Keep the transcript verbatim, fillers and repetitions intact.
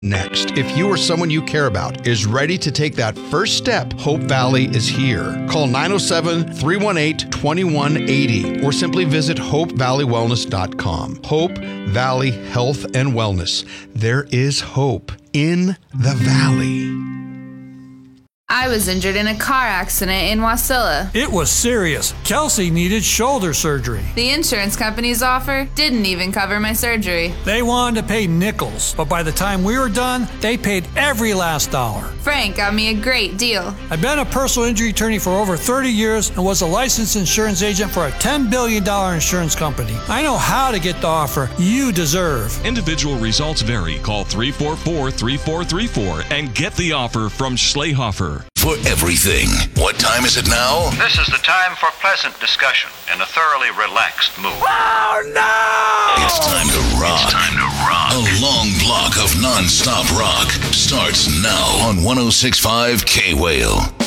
Next, if you or someone you care about is ready to take that first step, Hope Valley is here. Call nine oh seven, three one eight, two one eight oh or simply visit hope valley wellness dot com. Hope Valley Health and Wellness. There is hope in the valley. I was injured in a car accident in Wasilla. It was serious. Kelsey needed shoulder surgery. The insurance company's offer didn't even cover my surgery. They wanted to pay nickels, but by the time we were done, they paid every last dollar. Frank got me a great deal. I've been a personal injury attorney for over thirty years and was a licensed insurance agent for a ten billion dollars insurance company. I know how to get the offer you deserve. Individual results vary. Call three four four, three four three four and get the offer from Schlehofer. For everything. What time is it now? This is the time for pleasant discussion in a thoroughly relaxed mood. Oh, no! It's time to rock. It's time to rock. A long block of non-stop rock starts now on one oh six point five K-Whale.